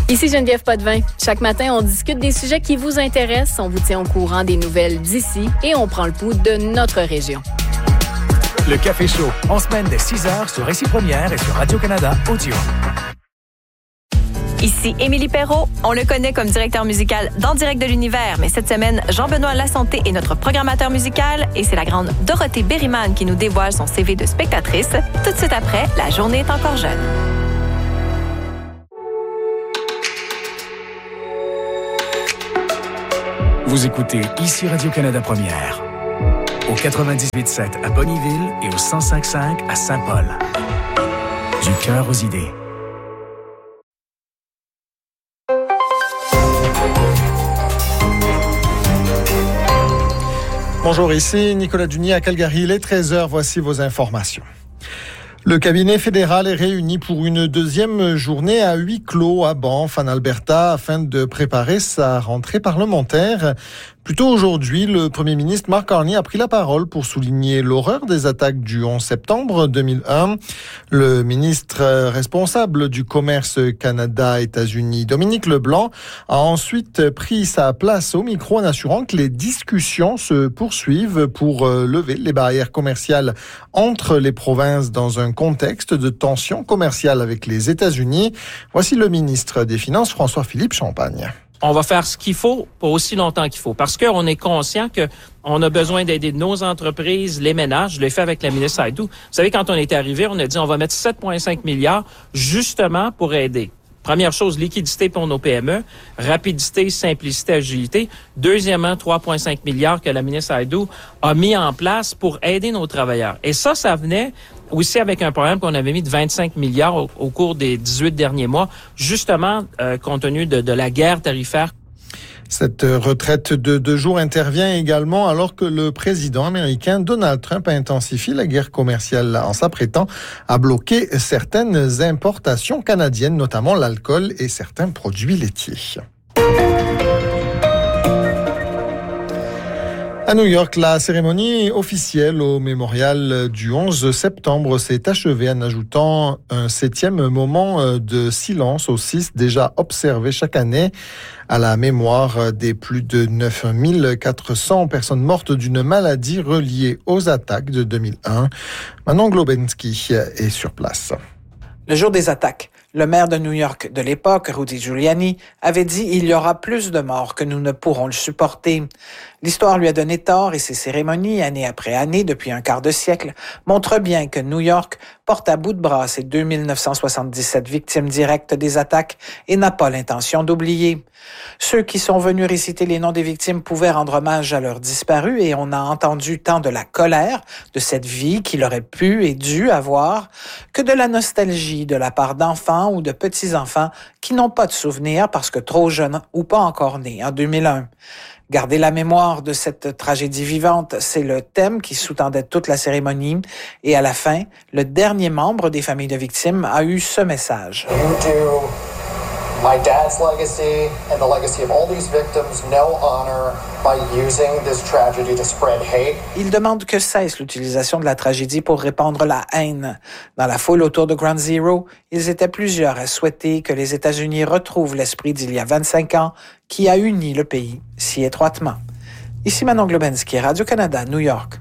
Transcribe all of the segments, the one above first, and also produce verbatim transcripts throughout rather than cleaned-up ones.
Ici Geneviève Potvin. Chaque matin, on discute des sujets qui vous intéressent, on vous tient au courant des nouvelles d'ici et on prend le pouls de notre région. Le Café Chaud, en semaine dès six heures sur Récit Première et sur Radio-Canada Audio. Ici Émilie Perrault. On le connaît comme directeur musical d'En Direct de l'Univers, mais cette semaine, Jean-Benoît Lasanté est notre programmateur musical et c'est la grande Dorothée Berryman qui nous dévoile son C V de spectatrice. Tout de suite après, La journée est encore jeune. Vous écoutez ici Radio-Canada Première. Au quatre-vingt-dix-huit sept à Bonnyville et au cent cinq cinq à Saint-Paul. Du cœur aux idées. Bonjour, ici Nicolas Dunier à Calgary. Il est treize heures, voici vos informations. Le cabinet fédéral est réuni pour une deuxième journée à huis clos à Banff, en Alberta, afin de préparer sa rentrée parlementaire. Plus tôt aujourd'hui, le premier ministre Mark Carney a pris la parole pour souligner l'horreur des attaques du onze septembre deux mille un. Le ministre responsable du commerce Canada-États-Unis, Dominique Leblanc, a ensuite pris sa place au micro en assurant que les discussions se poursuivent pour lever les barrières commerciales entre les provinces dans un contexte de tension commerciale avec les États-Unis. Voici le ministre des Finances, François-Philippe Champagne. On va faire ce qu'il faut pour aussi longtemps qu'il faut. Parce qu'on est conscient qu'on a besoin d'aider nos entreprises, les ménages. Je l'ai fait avec la ministre Saidu. Vous savez, quand on est arrivé, on a dit on va mettre sept virgule cinq milliards justement pour aider. Première chose, liquidité pour nos P M E, rapidité, simplicité, agilité. Deuxièmement, trois virgule cinq milliards que la ministre Saidu a mis en place pour aider nos travailleurs. Et ça, ça venait aussi avec un programme qu'on avait mis de vingt-cinq milliards au, au cours des dix-huit derniers mois, justement euh, compte tenu de, de la guerre tarifaire. Cette retraite de deux jours intervient également alors que le président américain Donald Trump a intensifié la guerre commerciale en s'apprêtant à bloquer certaines importations canadiennes, notamment l'alcool et certains produits laitiers. À New York, la cérémonie officielle au mémorial du onze septembre s'est achevée en ajoutant un septième moment de silence aux six déjà observés chaque année à la mémoire des plus de neuf mille quatre cents personnes mortes d'une maladie reliée aux attaques de deux mille un. Manon Globensky est sur place. Le jour des attaques, le maire de New York de l'époque, Rudy Giuliani, avait dit « Il y aura plus de morts que nous ne pourrons le supporter ». L'histoire lui a donné tort et ses cérémonies, année après année, depuis un quart de siècle, montrent bien que New York porte à bout de bras ses deux mille neuf cent soixante-dix-sept victimes directes des attaques et n'a pas l'intention d'oublier. Ceux qui sont venus réciter les noms des victimes pouvaient rendre hommage à leurs disparus et on a entendu tant de la colère de cette vie qu'il aurait pu et dû avoir que de la nostalgie de la part d'enfants ou de petits-enfants qui n'ont pas de souvenirs parce que trop jeunes ou pas encore nés en deux mille un. Garder la mémoire de cette tragédie vivante, c'est le thème qui sous-tendait toute la cérémonie. Et à la fin, le dernier membre des familles de victimes a eu ce message. You do my dad's legacy and the legacy of all these victims no honor by using this tragedy to spread hate. Il demande que cesse l'utilisation de la tragédie pour répandre la haine. Dans la foule autour de Ground Zero, ils étaient plusieurs à souhaiter que les États-Unis retrouvent l'esprit d'il y a vingt-cinq ans qui a uni le pays si étroitement. Ici Manon Globensky, Radio-Canada, New York.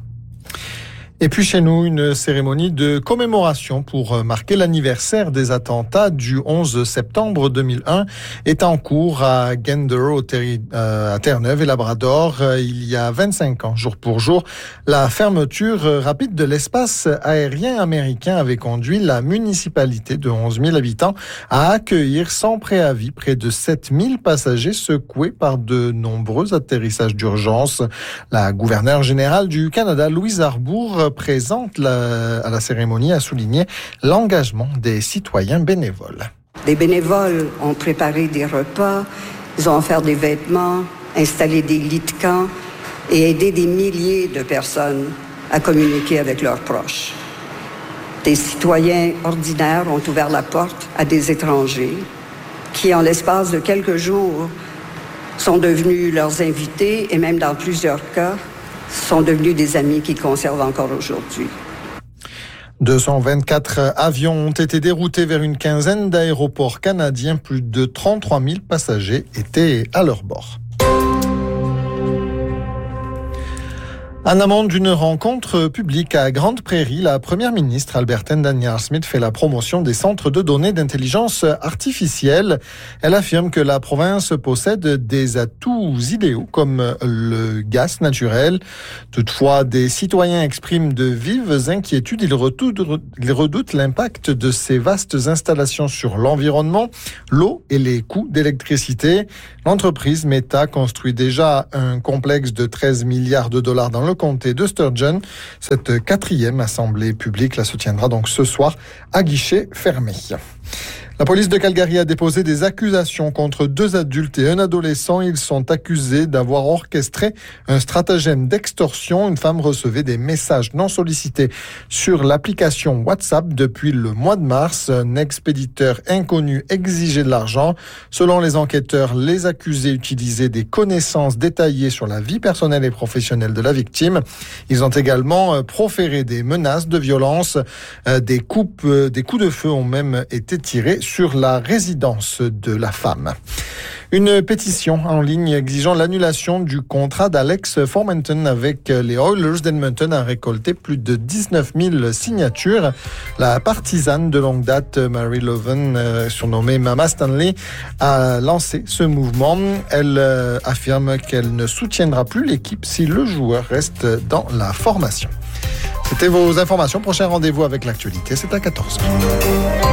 Et puis chez nous, une cérémonie de commémoration pour marquer l'anniversaire des attentats du onze septembre deux mille un est en cours à Gander, au terri- euh, à Terre-Neuve et Labrador. Il y a vingt-cinq ans, jour pour jour, la fermeture rapide de l'espace aérien américain avait conduit la municipalité de onze mille habitants à accueillir sans préavis près de sept mille passagers secoués par de nombreux atterrissages d'urgence. La gouverneure générale du Canada, Louise Arbour, présente la, à la cérémonie a souligné l'engagement des citoyens bénévoles. Les bénévoles ont préparé des repas, ils ont offert des vêtements, installé des lits de camp et aidé des milliers de personnes à communiquer avec leurs proches. Des citoyens ordinaires ont ouvert la porte à des étrangers qui, en l'espace de quelques jours, sont devenus leurs invités et même dans plusieurs cas, sont devenus des amis qu'ils conservent encore aujourd'hui. deux cent vingt-quatre avions ont été déroutés vers une quinzaine d'aéroports canadiens. Plus de trente-trois mille passagers étaient à leur bord. En amont d'une rencontre publique à Grande Prairie, la première ministre albertaine Danielle Smith fait la promotion des centres de données d'intelligence artificielle. Elle affirme que la province possède des atouts idéaux comme le gaz naturel. Toutefois, des citoyens expriment de vives inquiétudes. Ils redoutent, ils redoutent l'impact de ces vastes installations sur l'environnement, l'eau et les coûts d'électricité. L'entreprise Meta construit déjà un complexe de treize milliards de dollars dans le comté de Sturgeon. Cette quatrième assemblée publique la se tiendra donc ce soir à guichet fermé. La police de Calgary a déposé des accusations contre deux adultes et un adolescent. Ils sont accusés d'avoir orchestré un stratagème d'extorsion. Une femme recevait des messages non sollicités sur l'application WhatsApp depuis le mois de mars. Un expéditeur inconnu exigeait de l'argent. Selon les enquêteurs, les accusés utilisaient des connaissances détaillées sur la vie personnelle et professionnelle de la victime. Ils ont également proféré des menaces de violence. Des coups, des coups de feu ont même été tirés sur la résidence de la femme. Une pétition en ligne exigeant l'annulation du contrat d'Alex Formenton avec les Oilers d'Edmonton a récolté plus de dix-neuf mille signatures. La partisane de longue date, Mary Loven, euh, surnommée Mama Stanley, a lancé ce mouvement. Elle euh, affirme qu'elle ne soutiendra plus l'équipe si le joueur reste dans la formation. C'était vos informations. Prochain rendez-vous avec l'actualité, c'est à quatorze heures.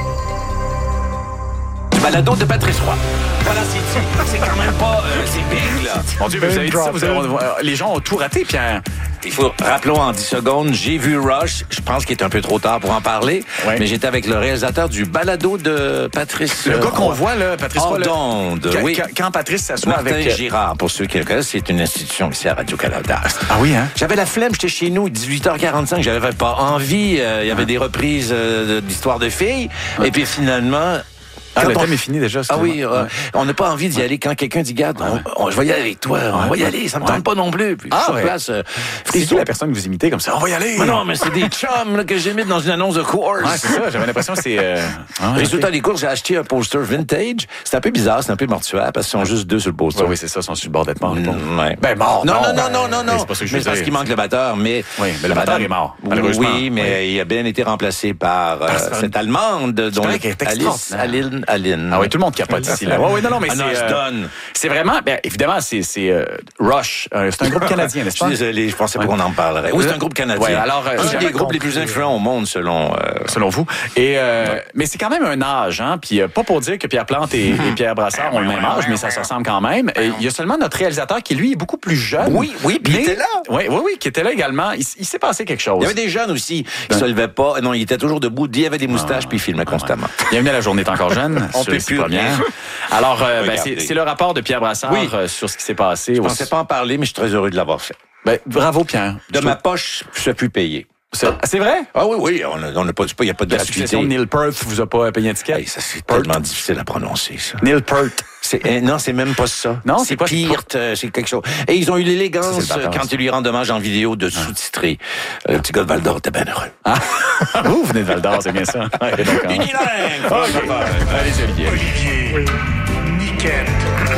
Balado de Patrice Roy. Voilà, c'est, c'est quand même pas... Euh, c'est big, là. Mon Dieu, vous avez dit ça, vous avez, les gens ont tout raté, Pierre. Il faut, rappelons en dix secondes, j'ai vu Rush. Je pense qu'il est un peu trop tard pour en parler. Ouais. Mais j'étais avec le réalisateur du balado de Patrice Le euh, gars qu'on voit, là, Patrice Roy. D'onde, quand, oui. Quand, quand Patrice s'assoit Martin avec... Girard, pour ceux qui le connaissent, c'est une institution ici à Radio-Canada. Ah oui, hein? J'avais la flemme, j'étais chez nous, dix-huit heures quarante-cinq, j'avais pas envie. Il euh, y avait ah. des reprises euh, d'histoires de filles. Ah. Et puis finalement... Ah, quand le on... thème est fini déjà. Ah oui, euh, ouais. on n'a pas envie d'y aller quand quelqu'un dit, garde, on, on, je vais y aller avec toi, on ouais. va y aller, ça me ouais. tente pas non plus. Puis ah, sur ouais. place, euh, c'est qui la personne que vous imitez comme ça? On va y aller! Mais non, mais c'est des chums là, que j'imite dans une annonce de course. Ouais, c'est ça, j'avais l'impression que c'est... Euh... Ah, résultat okay. des courses, j'ai acheté un poster vintage. C'est un peu bizarre, c'est un peu mortuaire parce qu'ils sont juste deux sur le poster. Ouais, oui, c'est ça, ils sont sur le bord d'être morts. Mmh, ouais. Ben, mort, non, non, non, non, ben, non, non, non. C'est pas ça que je mais parce qu'il manque le batteur, mais... Oui, mais le batteur Madame... est mort, malheureusement. Oui, mais oui. il a bien été remplacé par euh, cette Allemande, dont Alice Aline. Aline. Ah oui, tout le monde capote ici, là. Oui, oui, non, non, mais ah non, c'est... Euh, c'est vraiment... Bien, évidemment, c'est, c'est euh, Rush. Euh, c'est un groupe canadien, n'est-ce pas? Je suis désolé, je pensais pas qu'on en parlerait. Oui, c'est un groupe canadien. Ouais, alors, euh, un des groupes les plus influents au monde, selon... Euh, selon vous. Et, euh, ouais. Mais c'est quand même un âge, hein? Puis euh, pas pour dire que Pierre Plante et, et Pierre Brassard ont le même âge, mais ça se ressemble quand même. Et il y a seulement notre réalisateur qui, lui, est beaucoup plus jeune. Oui, oui, puis il était là. Oui, oui, oui, qui était là également. Il, il s'est passé quelque chose. Il y avait des jeunes aussi qui ne se levaient pas. Non, il était toujours debout. Il avait des moustaches, ah, puis il filmait ah, constamment. Ouais. Bienvenue à La Journée est encore jeune. On peut plus. Alors, euh, ben, c'est, c'est le rapport de Pierre Brassard oui. euh, sur ce qui s'est passé. Je ne pensais pas en parler, mais je suis très heureux de l'avoir fait. Ben, bravo, Pierre. De je ma trouve... poche, je suis payé. C'est, c'est vrai? Ah oui, oui, on a, on a pas, il n'y a pas de gratuité. La succession de Neil Peart vous a pas payé un ticket? Hey, ça, c'est Peart. Tellement difficile à prononcer, ça. Neil Peart. C'est, euh, non, c'est même pas ça. Non, c'est, c'est quoi, pire, c'est, c'est quelque chose. Et ils ont eu l'élégance, ça, euh, quand ils lui rendent hommage en vidéo, de ah. sous-titrer. Euh, le petit gars de Val-d'Or était bien heureux. Ah. Vous venez de Val-d'Or, c'est bien ça. Okay, donc, hein. Unilingue! Okay. Allez, Olivier. Olivier. Oui. Niquette.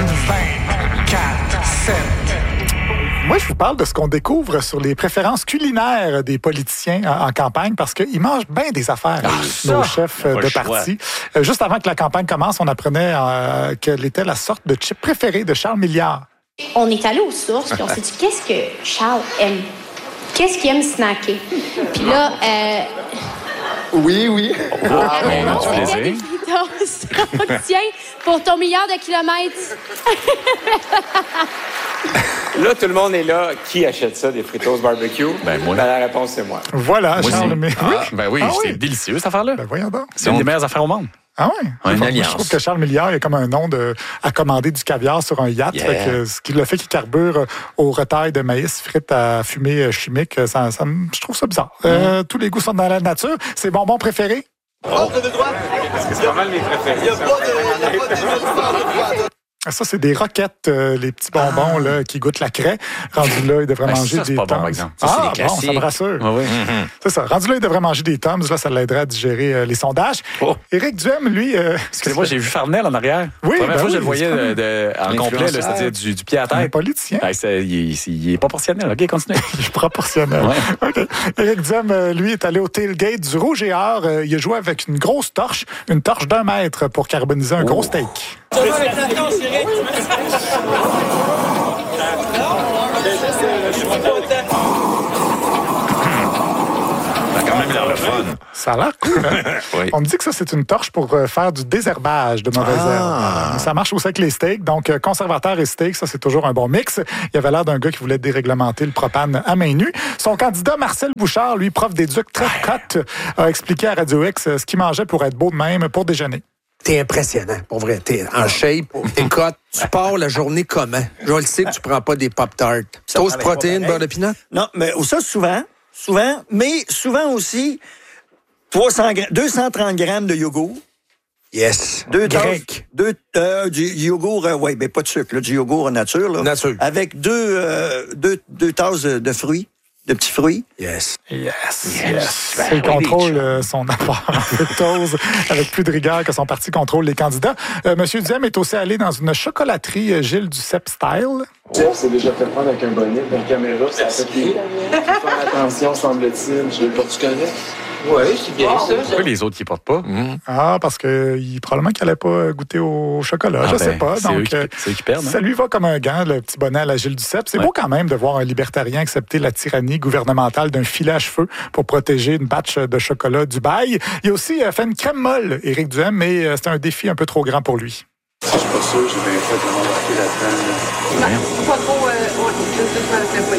vingt-quatre sept. Moi, je vous parle de ce qu'on découvre sur les préférences culinaires des politiciens en, en campagne parce qu'ils mangent bien des affaires, ah, nos chefs de parti. Euh, juste avant que la campagne commence, on apprenait euh, quelle était la sorte de chip préférée de Charles Milliard. On est allé aux sources puis on s'est dit, qu'est-ce que Charles aime? Qu'est-ce qu'il aime snacker? Puis là... Euh... Oui, oui. Oh, ah, on a du plaisir. Tiens, pour ton milliard de kilomètres. Là, tout le monde est là. Qui achète ça, des Fritos barbecue? Ben, moi. Ben, la réponse, c'est moi. Voilà, moi Charles. Mais... Ah, oui. Ben oui, ah, c'est oui. délicieux, cette affaire-là. Ben, voyons donc. C'est donc... une des meilleures affaires au monde. Ah oui? Une enfin, alliance. Je trouve que Charles Milliard, il a comme un nom de, à commander du caviar sur un yacht. Yeah. Fait que, ce qui le fait qu'il carbure au retail de maïs frites à fumée chimique, ça, ça, je trouve ça bizarre. Mm. Euh, tous les goûts sont dans la nature. C'est bonbon préféré? Oh, t'as de droite? C'est pas mal mes préférés. Il n'y a pas de... Ça, c'est des roquettes, euh, les petits bonbons ah. là, qui goûtent la craie. Rendu là, il devrait ben, manger ça, des pas Tums. Bon, par exemple. Ça, ça, ah, bon, ça me rassure. Ah, oui. mm-hmm. C'est ça. Rendu là, il devrait manger des Tums. Là, ça l'aiderait à digérer euh, les sondages. Oh. Éric Duhem, lui... Euh, Excusez-moi, j'ai vu Farnell en arrière. Oui, la première ben fois, oui, je le voyais de, de, en complet, là, c'est-à-dire du, du pied à terre. Un politicien. Ben, c'est, il, est, il est proportionnel. OK, continue. Il est proportionnel. Ouais. Okay. Éric Duhem, lui, est allé au tailgate du Rouge et Or. Euh, il a joué avec une grosse torche, une torche d'un mètre pour carboniser un oh. gros steak. Ça a l'air cool, hein? Oui. On me dit que ça, c'est une torche pour faire du désherbage de mauvaises ah. herbes. Ça marche aussi avec les steaks. Donc, conservateur et steak, ça, c'est toujours un bon mix. Il avait l'air d'un gars qui voulait déréglementer le propane à main nue. Son candidat, Marcel Bouchard, lui, prof d'éduc très cote, a expliqué à Radio X ce qu'il mangeait pour être beau de même pour déjeuner. T'es impressionnant, pour vrai. T'es en shape, t'es cote. Tu pars la journée comment? Je le sais que tu prends pas des Pop-Tarts. Toast, protéines, beurre de pinot? Non, mais ça, souvent, souvent, mais souvent aussi, trois cents, deux cent trente grammes de yogourt. Yes. Deux Grec. tasses, deux, euh, du yogourt, euh, oui, mais pas de sucre, là, du yogourt nature. Là, nature. Avec deux, euh, deux, deux tasses de fruits. De petits fruits. Yes. Yes. Yes. yes. Il contrôle euh, son apport en fructose avec plus de rigueur que son parti contrôle les candidats. Euh, Monsieur Duhem est aussi allé dans une chocolaterie euh, Gilles Duceppe Style. Jeff s'est déjà fait prendre avec un bonnet, une caméra, ça a fait des... Faut faire attention, semble-t-il. Je le porte-tu correct? Oui, c'est bien ça. Pourquoi les autres qui portent pas? Mmh. Ah, parce que il, probablement qu'il n'allait pas goûter au chocolat. Ah je ben, sais pas. C'est donc, eux qui, c'est eux qui perdent. Ça lui va comme un gant, le petit bonnet à la Gilles Duceppe. C'est ouais. beau quand même de voir un libertarien accepter la tyrannie gouvernementale d'un filet à cheveux pour protéger une batch de chocolat Dubaï. Il a aussi fait une crème molle, Éric Duhem, mais c'est un défi un peu trop grand pour lui. Je suis pas sûr, j'ai bien fait de m'embarquer là-dedans. Là. Non, pas trop, euh,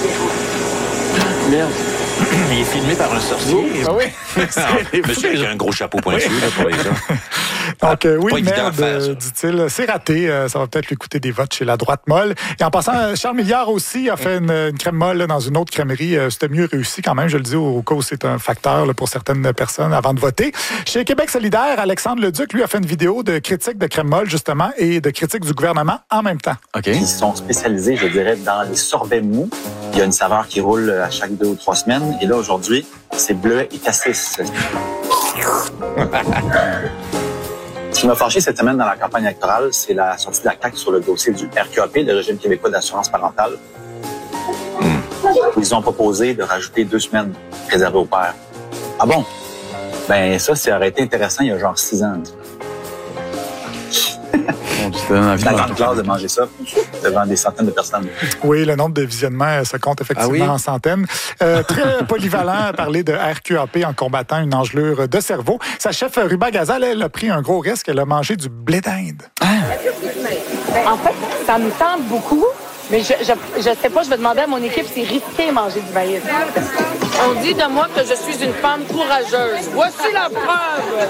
on Merde. Il est filmé par un sorcier. Ah oui. Monsieur avec un gros chapeau pointu oui. là, pour les gens. Donc, euh, oui, merde, faire, dit-il. C'est raté. Euh, ça va peut-être lui coûter des votes chez la droite molle. Et en passant, Charles Milliard aussi a fait une, une crème molle là, dans une autre crèmerie. Euh, c'était mieux réussi quand même, je le dis, au, au cas où c'est un facteur là, pour certaines personnes avant de voter. Chez Québec solidaire, Alexandre Leduc, lui, a fait une vidéo de critique de crème molle, justement, et de critique du gouvernement en même temps. OK. Ils sont spécialisés, je dirais, dans les sorbets mous. Il y a une saveur qui roule à chaque deux ou trois semaines. Et là, aujourd'hui, c'est bleu et cassis. Ce qui m'a fâché cette semaine dans la campagne électorale, c'est la sortie de la C A Q sur le dossier du R Q A P, le régime québécois d'assurance parentale. Mm. Ils ont proposé de rajouter deux semaines réservées aux pères. Ah bon? Ben ça, ça aurait été intéressant il y a genre six ans. La grande classe de manger ça devant des centaines de personnes. Oui, le nombre de visionnements se compte effectivement ah oui? en centaines. Euh, très polyvalent à parler de R Q A P en combattant une engelure de cerveau. Sa chef Ruba Gazal, elle a pris un gros risque. Elle a mangé du blé d'Inde. Ah. En fait, ça me tente beaucoup. Mais je, je, je sais pas, je vais demander à mon équipe, c'est risqué de manger du maïs. On dit de moi que je suis une femme courageuse. Voici la preuve!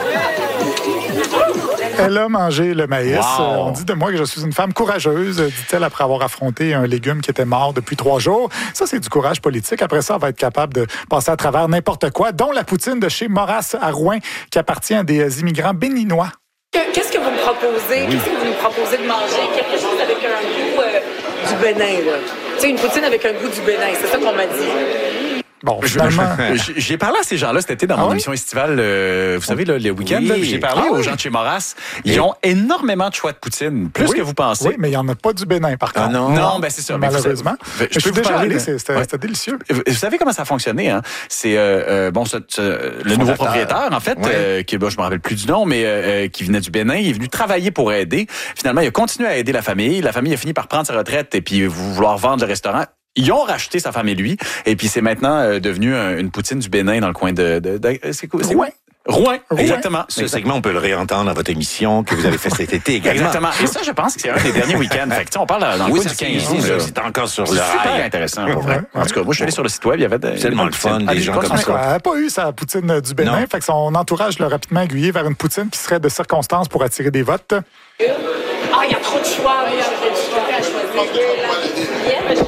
Elle a mangé le maïs. Wow. On dit de moi que je suis une femme courageuse, dit-elle après avoir affronté un légume qui était mort depuis trois jours. Ça, c'est du courage politique. Après ça, on va être capable de passer à travers n'importe quoi, dont la poutine de chez Maurras à Rouen, qui appartient à des immigrants béninois. Qu'est-ce que vous me proposez? Oui. Qu'est-ce que vous me proposez de manger? Quelque chose avec un goût euh, du Bénin, là. Tu sais, une poutine avec un goût du Bénin, c'est ça qu'on m'a dit. Bon, finalement... J'ai parlé à ces gens-là cet été dans ah mon oui? émission estivale, euh, vous savez, là, le week-end. Oui. J'ai parlé ah aux oui? gens de chez Maurras. Ils et... ont énormément de choix de poutine, plus oui. que vous pensez. Oui, mais il n'y en a pas du Bénin, par contre. Ah non, non ben c'est ça. Malheureusement. Mais je, je peux déjà aller, c'était ouais. délicieux. Vous savez comment ça a fonctionné, hein? C'est, euh, euh, bon, ce, ce, le nouveau propriétaire, en fait, ouais. euh, qui, bon, je me rappelle plus du nom, mais euh, qui venait du Bénin, il est venu travailler pour aider. Finalement, il a continué à aider la famille. La famille a fini par prendre sa retraite et puis vouloir vendre le restaurant. Ils ont racheté sa femme et lui, et puis c'est maintenant euh, devenu un, une poutine du Bénin dans le coin de... de, de c'est quoi? C'est Rouen. Rouen, exactement. Ce segment, on peut le réentendre dans votre émission que vous avez fait cet été également. Exactement. Et ça, je pense que c'est un des derniers week-ends. Fait que, on parle dans le oui, coin du quinze. C'est encore sur le rail. C'est super rail. intéressant, pour vrai. En tout cas, moi, je suis allé sur le site web, il y avait... C'est tellement le fun, des gens comme ça. Elle n'a pas eu sa poutine du Bénin, non. Fait que son entourage l'a rapidement aiguillé vers une poutine qui serait de circonstance pour attirer des votes. Ah, il y a trop de choix. Il y a trop de choix à choisir.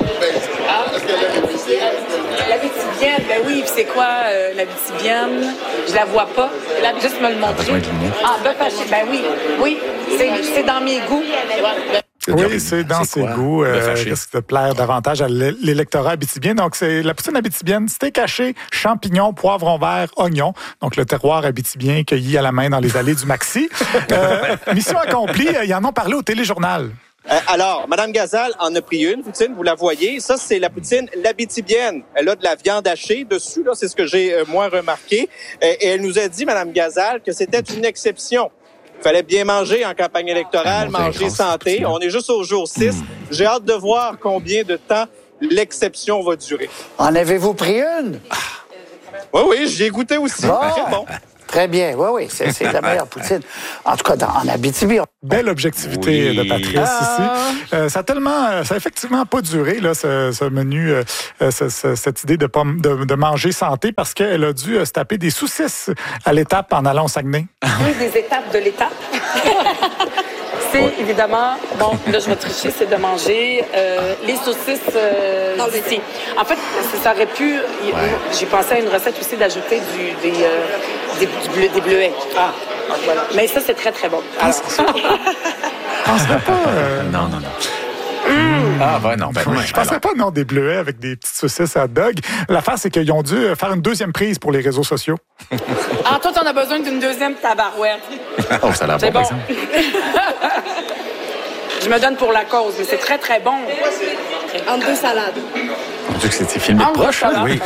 La Bitibienne, ben oui, puis c'est quoi euh, la Bitibienne? Je la vois pas. Là, juste me le montrer. Ah, bœuf haché, ben oui, oui, c'est, c'est dans mes goûts. Oui, c'est dans ses goûts. Euh, risque de plaire davantage à l'électorat abitibien. Donc, c'est la poutine abitibienne, steak haché, champignons, poivrons verts, oignons. Donc, le terroir abitibien cueilli à la main dans les allées du Maxi. Euh, mission accomplie, ils en ont parlé au téléjournal. Euh, alors, Mme Gazal en a pris une, poutine, vous la voyez. Ça, c'est la poutine l'abitibienne. Elle a de la viande hachée dessus, là, c'est ce que j'ai, euh, moi, remarqué. Euh, et elle nous a dit, Mme Gazal, que c'était une exception. Il fallait bien manger en campagne électorale, ah, manger santé. On est juste au jour six. Mmh. J'ai hâte de voir combien de temps l'exception va durer. En avez-vous pris une? Oui, oui, j'y ai goûté aussi. Bon. Très bon. Très bien, oui, oui, c'est, c'est la meilleure poutine. En tout cas, dans, en Abitibi. Belle objectivité oui. de Patrice ah. ici. Euh, ça a tellement, ça a effectivement pas duré, là, ce, ce menu, euh, ce, ce, cette idée de, pomme, de, de manger santé, parce qu'elle a dû se taper des saucisses à l'étape en allant au Saguenay. Une des étapes de l'étape. C'est ouais. évidemment, bon, là je vais tricher, c'est de manger euh, les saucisses euh, d'ici. En fait, ça aurait pu, ouais. j'ai pensé à une recette aussi d'ajouter du, des, euh, des, du bleu, des bleuets. Ah, voilà. Mais ça, c'est très, très bon. Alors. Ah, c'est pas... Euh... Non, non, non. Mmh. Ah, ben non, ben oui. non. Je pensais pas, non, des bleuets avec des petites saucisses à dog. L'affaire, c'est qu'ils ont dû faire une deuxième prise pour les réseaux sociaux. Ah, toi, t'en as besoin d'une deuxième tabarouette. Oh, ça a l'air c'est bon, bon. Je me donne pour la cause, mais c'est très, très bon. Entre deux salades. On dit que c'était filmé de proche, hein? Oui.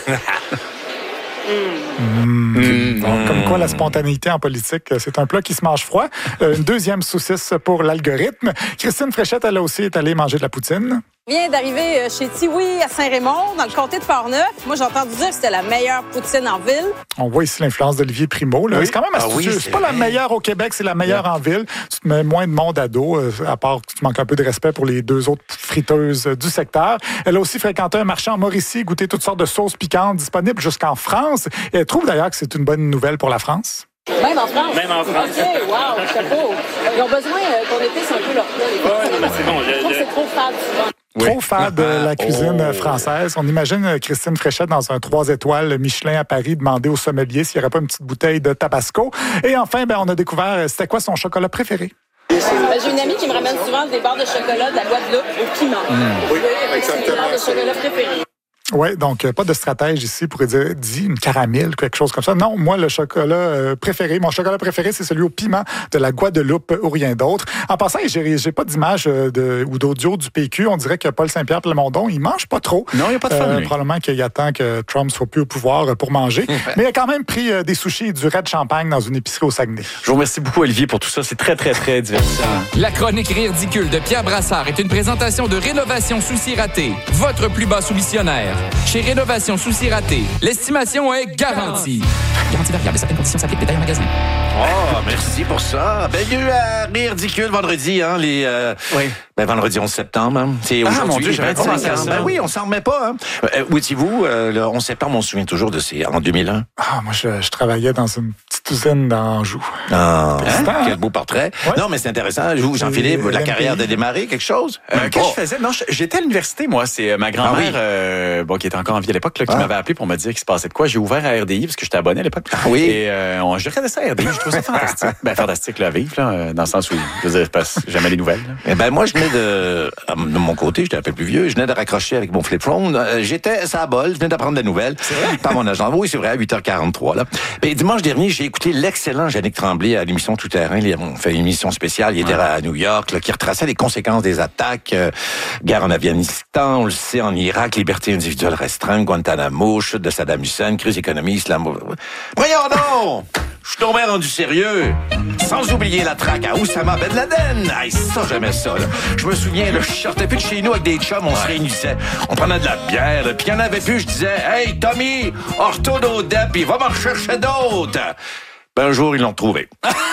Mmh. Mmh. Donc, comme quoi, la spontanéité en politique, c'est un plat qui se mange froid. Euh, une deuxième saucisse pour l'algorithme. Christine Fréchette, elle aussi est allée manger de la poutine. Je viens d'arriver chez Tiwi à Saint-Raymond, dans le comté de Portneuf. Moi, j'ai entendu dire que c'était la meilleure poutine en ville. On voit ici l'influence d'Olivier Primo. Là. Oui. C'est quand même astucieux. Ah oui, c'est, c'est pas vrai. La meilleure au Québec, c'est la meilleure yeah. en ville. Tu te mets moins de monde à dos, à part que tu manques un peu de respect pour les deux autres friteuses du secteur. Elle a aussi fréquenté un marché en Mauricie, goûté toutes sortes de sauces piquantes disponibles jusqu'en France. Et elle trouve d'ailleurs que c'est une bonne nouvelle pour la France. Même en France? Même en France. OK, wow, chapeau. Ils ont besoin euh, qu'on épaisse un peu leur plat. Ouais, non, c'est bon. Je trouve que c'est trop fade souvent. Oui. Trop fade de la cuisine oh. française. On imagine Christine Fréchette dans un trois étoiles Michelin à Paris demander au sommelier s'il n'y aurait pas une petite bouteille de Tabasco. Et enfin, ben, on a découvert c'était quoi son chocolat préféré. Ben, j'ai une amie qui me ramène souvent des barres de chocolat de la Guadeloupe au piment. Mmh. Oui, exactement. C'est mes barres de chocolat préférées. Oui, donc pas de stratège ici pour dire, dit une caramel, quelque chose comme ça. Non, moi, le chocolat euh, préféré, mon chocolat préféré, c'est celui au piment de la Guadeloupe ou rien d'autre. En passant, j'ai, j'ai pas d'image de, ou d'audio du P Q. On dirait que Paul Saint-Pierre Plamondon, il mange pas trop. Non, il n'y a pas de fun, euh, probablement qu'il attend que Trump soit plus au pouvoir pour manger. Mais il a quand même pris euh, des sushis et du raid champagne dans une épicerie au Saguenay. Je vous remercie beaucoup, Olivier, pour tout ça. C'est très, très, très divertissant. La chronique Ridicule de Pierre Brassard est une présentation de Rénovation Souci Raté, votre plus bas soumissionnaire. Chez Rénovation Souci Raté, l'estimation est garantie. Garantie variable, certaines conditions s'appliquent. Détail en magasin. Oh, merci pour ça. Ben, il y a eu à Ridicule vendredi, hein, les... Euh, oui. Ben, vendredi onze septembre, hein. C'est aujourd'hui. Ah, mon Dieu, j'avais commencé à ça. Ben oui, on s'en remet pas, hein. Euh, où étiez-vous? Euh, le onze septembre, on se souvient toujours de ces... En deux mille un. Ah, moi, je, je travaillais dans une petite usine d'Anjou. Ah, hein? Quel beau portrait. Ouais. Non, mais c'est intéressant. Vous, Jean-Philippe, la carrière de démarrer, quelque chose? Euh, Qu'est-ce que je faisais? Non, j'étais à l'université, moi. C'est ma grand-mère, ah, oui. euh, bon, qui était encore en vie à l'époque, là, qui ah. m'avait appelé pour me dire qu'il se passait de quoi. J'ai ouvert à R D I, parce que j'étais abonné à l'époque. Ah oui. Et euh, on, je regardais ça à R D I, je trouvais ça fantastique. Ben, fantastique, là, à vivre, là, dans le sens où, je veux dire, je passe jamais les nouvelles. Là. Eh ben, moi, je venais de... De mon côté, j'étais un peu plus vieux, je venais de raccrocher avec mon flip phone. Euh, j'étais ça à bol, je venais d'apprendre des nouvelles. C'est vrai? Par mon agent. Oui, c'est vrai, à huit heures quarante-trois. Là. Et dimanche dernier, j'ai écouté l'excellent Yannick Tremblay à l'émission Tout Terrain. Ils ont fait une émission spéciale. Il était ouais. à New York, là, qui retraçait les conséquences des attaques. Euh, guerre en Afghanistan, on le sait, en Irak, liberté individuelle restreinte, Guantanamo, chute de Saddam Hussein, crise économique, islamo... Voyons donc! Je suis tombé rendu sérieux. Sans oublier la traque à Oussama Ben Laden. Hey, ça, j'aimais ça, là. Je me souviens, là, je sortais plus de chez nous avec des chums, on ouais. se réunissait. On prenait de la bière, puis il y en avait plus, je disais, hey, Tommy, retourne au D E P, va m'en chercher d'autres. Ben, un jour, ils l'ont trouvé.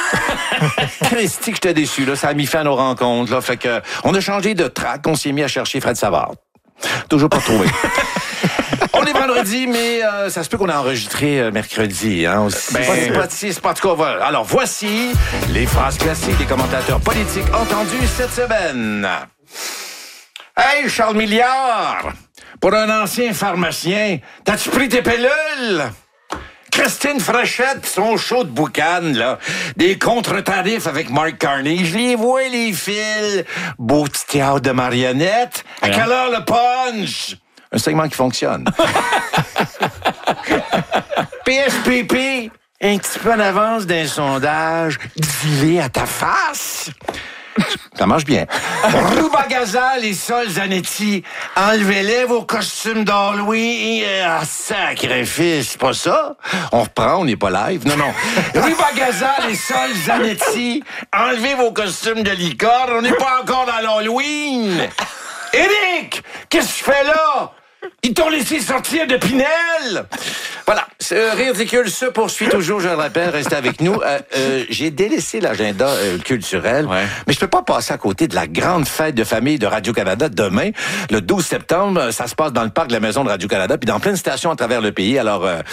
Christy, que j'étais déçu, là. Ça a mis fin à nos rencontres, là. Fait que, on a changé de track, on s'est mis à chercher Fred Savard. Toujours pas trouvé. On est vendredi, mais euh, ça se peut qu'on a enregistré euh, mercredi. Hein, aussi. Ben, c'est pas c'est pas, en tout cas, voilà. Alors, voici les phrases classiques des commentateurs politiques entendus cette semaine. Hey, Charles Milliard! Pour un ancien pharmacien, t'as-tu pris tes pilules? Christine Fréchette, son show de boucan, là. Des contre-tarifs avec Mark Carney. Je les vois, les fils. Beau petit théâtre de marionnettes. À quelle heure le punch? Un segment qui fonctionne. P S P P, un petit peu en avance d'un sondage. Dis-le à ta face. Ça marche bien. Ruba Gazal et Sol Zanetti, enlevez-les vos costumes d'Halloween. Ah, sacrifice, c'est pas ça? On reprend, on n'est pas live. Non, non. Ruba Gazal et Sol Zanetti, enlevez vos costumes de licorne. On n'est pas encore dans l'Halloween. Éric, qu'est-ce que tu fais là? Ils t'ont laissé sortir de Pinel! Voilà, ce ridicule se poursuit toujours, je le rappelle, restez avec nous. Euh, euh, j'ai délaissé l'agenda euh, culturel, ouais. mais je peux pas passer à côté de la grande fête de famille de Radio-Canada demain, le douze septembre. Ça se passe dans le parc de la Maison de Radio-Canada, puis dans plein de stations à travers le pays. Alors, euh,